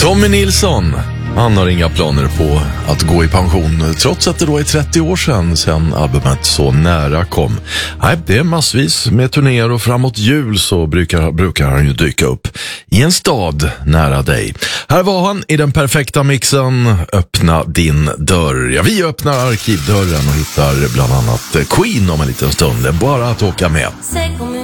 Tommy Nilsson, han har inga planer på att gå i pension trots att det då är 30 år sedan albumet Så nära kom. Nej, det är massvis med turnéer och framåt jul så brukar han ju dyka upp i en stad nära dig. Här var han i den perfekta mixen Öppna din dörr. Ja, vi öppnar arkivdörren och hittar bland annat Queen om en liten stund. Det är bara att åka med.